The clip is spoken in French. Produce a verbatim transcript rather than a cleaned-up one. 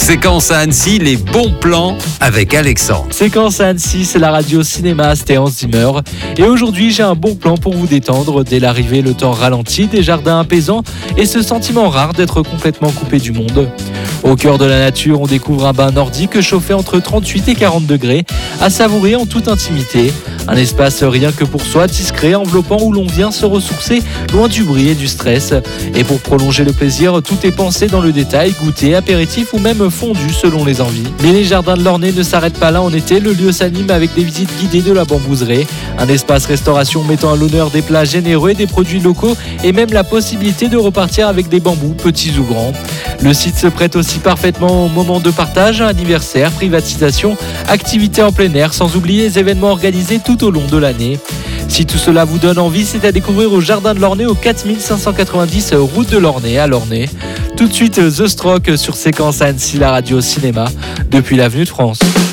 Séquence à Annecy, les bons plans avec Alexandre. Séquence à Annecy, c'est la radio cinéma, c'était Hans Zimmer. Et aujourd'hui, j'ai un bon plan pour vous détendre. Dès l'arrivée, le temps ralentit, des jardins apaisants et ce sentiment rare d'être complètement coupé du monde. Au cœur de la nature, on découvre un bain nordique chauffé entre trente-huit et quarante degrés, à savourer en toute intimité. Un espace rien que pour soi, discret, enveloppant, où l'on vient se ressourcer loin du bruit et du stress. Et pour prolonger le plaisir, tout est pensé dans le détail, goûter, apéritif ou même fondu selon les envies. Mais les jardins de l'Ornay ne s'arrêtent pas là en été, le lieu s'anime avec des visites guidées de la bambouserie, un espace restauration mettant à l'honneur des plats généreux et des produits locaux et même la possibilité de repartir avec des bambous, petits ou grands. Le site se prête aussi parfaitement aux moments de partage, anniversaire, privatisation, activités en plein air, sans oublier les événements organisés tout au long de l'année. Si tout cela vous donne envie, c'est à découvrir au Jardin de l'Ornay, au quatre mille cinq cent quatre-vingt-dix route de l'Ornay à l'Ornay. Tout de suite, The Stroke sur Séquence à Annecy, la radio cinéma, depuis l'avenue de France.